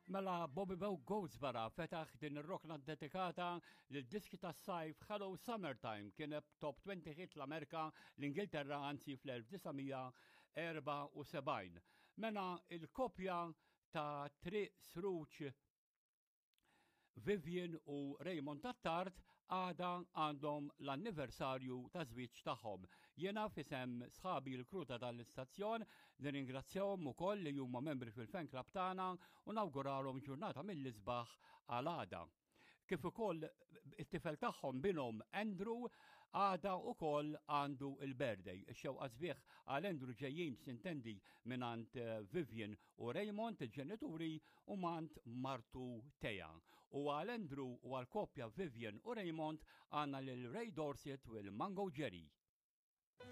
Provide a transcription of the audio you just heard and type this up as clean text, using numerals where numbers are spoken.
Mela Bobby Bow Goldsboro fetaħ din ir-rokna dedikata lid-diski tas-sajf Hello Summertime kien top 20 hit l-Amerika l-Ingilterra anzi fl-1974. Mela il-kopja ta' Triq Sruċ Vivian u Raymond Tattart għada għandhom l-anniversarju ta' żwieġ tagħhom. Jiena fisem sħabi l-kruta tal-istazzjon nirringrazzjahom ukoll li huma membri fil-fan club tagħna u nawguralhom ġurnata mill-isbaħ għal għada. Kif ukoll it-tifel tagħhom binhom Andrew għada ukoll għandu il-birthday. Ix-xewqa sbieħ għal Andrew ġejjin sintendi mingħand Vivian u Raymond il-ġenituri u mant martu Teja. U għal Andrew u għal koppja Vivian u Raymond għandna lil Ray Dorset u l-Mango Jerry.